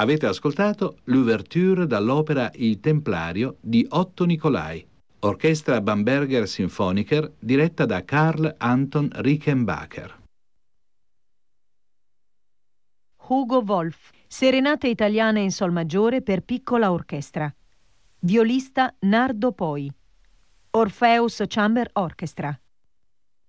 Avete ascoltato l'ouverture dall'opera Il Templario di Otto Nicolai, orchestra Bamberger Sinfoniker diretta da Karl Anton Rickenbacker. Hugo Wolf, serenate italiane in sol maggiore per piccola orchestra. Violista Nardo Poi. Orpheus Chamber Orchestra.